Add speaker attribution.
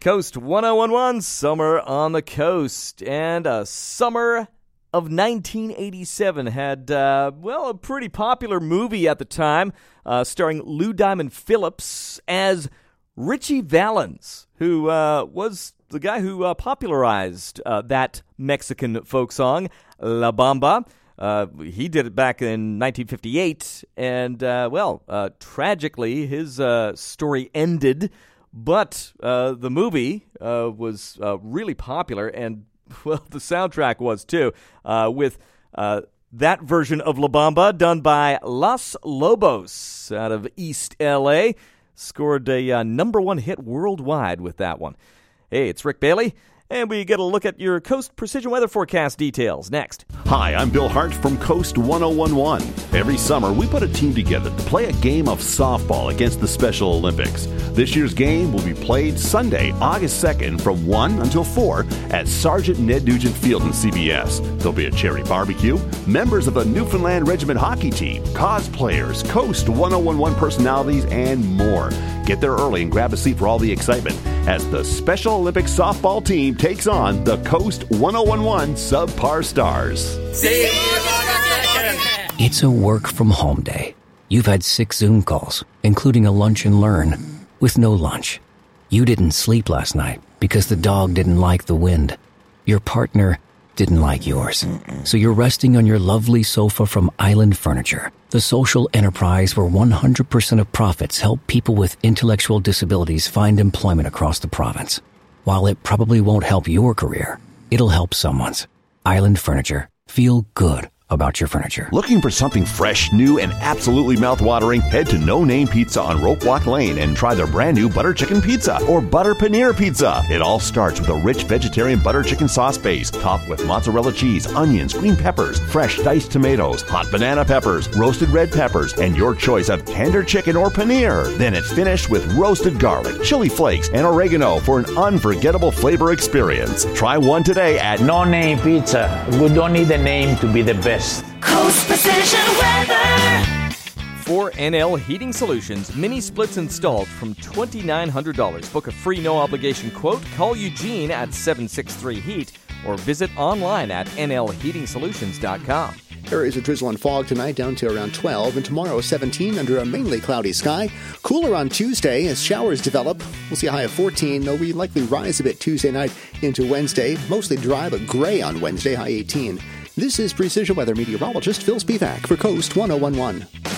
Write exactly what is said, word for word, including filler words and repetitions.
Speaker 1: Coast one oh one one, Summer on the Coast. And a summer of nineteen eighty-seven had, uh, well, a pretty popular movie at the time, uh, starring Lou Diamond Phillips as Richie Valens, who uh, was the guy who uh, popularized uh, that Mexican folk song, La Bamba. Uh, he did it back in nineteen fifty-eight, and, uh, well, uh, tragically, his uh, story ended. But uh, the movie uh, was uh, really popular, and, well, the soundtrack was too, uh, with uh, that version of La Bamba done by Los Lobos out of East L A. Scored a uh, number one hit worldwide with that one. Hey, it's Rick Bailey, and we get a look at your Coast Precision Weather Forecast details next.
Speaker 2: Hi, I'm Bill Hart from Coast one oh one one. Every summer, we put a team together to play a game of softball against the Special Olympics. This year's game will be played Sunday, August second from one until four at Sergeant Ned Nugent Field in C B S. There'll be a cherry barbecue, members of the Newfoundland Regiment hockey team, cosplayers, Coast one oh one one personalities, and more. Get there early and grab a seat for all the excitement as the Special Olympics softball team takes on the Coast one oh one one Subpar Stars.
Speaker 3: It's a work from home day. You've had six Zoom calls, including a lunch and learn, with no lunch. You didn't sleep last night because the dog didn't like the wind. Your partner didn't like yours. So you're resting on your lovely sofa from Island Furniture, the social enterprise where one hundred percent of profits help people with intellectual disabilities find employment across the province. While it probably won't help your career, it'll help someone's. Island Furniture. Feel good about your furniture.
Speaker 2: Looking for something fresh, new, and absolutely mouth-watering? Head to No Name Pizza on Rope Walk Lane and try their brand new butter chicken pizza or butter paneer pizza. It all starts with a rich vegetarian butter chicken sauce base, topped with mozzarella cheese, onions, green peppers, fresh diced tomatoes, hot banana peppers, roasted red peppers, and your choice of tender chicken or paneer. Then it's finished with roasted garlic, chili flakes, and oregano for an unforgettable flavor experience. Try one today at
Speaker 4: No Name Pizza. We don't need a name to be the best.
Speaker 5: Coast Precision Weather.
Speaker 1: For N L Heating Solutions, mini splits installed from two thousand nine hundred dollars. Book a free no-obligation quote, call Eugene at seven six three heat, or visit online at N L heating solutions dot com.
Speaker 6: Areas of drizzle and fog tonight down to around twelve, and tomorrow seventeen under a mainly cloudy sky. Cooler on Tuesday as showers develop. We'll see a high of fourteen, though we likely rise a bit Tuesday night into Wednesday. Mostly dry but gray on Wednesday, high eighteen. This is Precision Weather meteorologist Phil Spivak for Coast one oh one one.